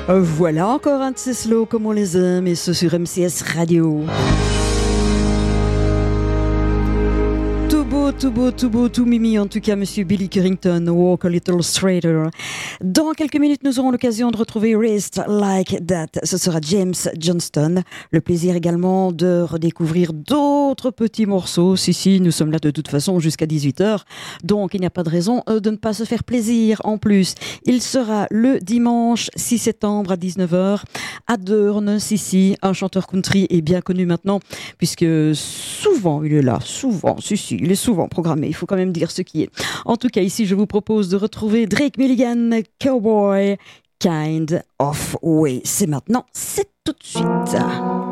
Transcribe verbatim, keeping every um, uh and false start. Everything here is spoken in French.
Voilà encore un de ces slows comme on les aime, et ce sur M C S Radio. Tout beau, tout beau, tout beau, tout mimi, en tout cas, Monsieur Billy Currington, Walk a Little Straighter. Dans quelques minutes, nous aurons l'occasion de retrouver Wrist Like That. Ce sera James Johnston. Le plaisir également de redécouvrir d'autres petits morceaux. Si, si, nous sommes là de toute façon jusqu'à dix-huit heures. Donc, il n'y a pas de raison de ne pas se faire plaisir. En plus, il sera le dimanche six septembre à dix-neuf heures à Deurne. Si, si, un chanteur country est bien connu maintenant, puisque souvent il est là, souvent, si, si, il est souvent programmé, il faut quand même dire ce qui est. En tout cas, ici, je vous propose de retrouver Drake Milligan, Cowboy, Kind of Way. C'est maintenant, c'est tout de suite.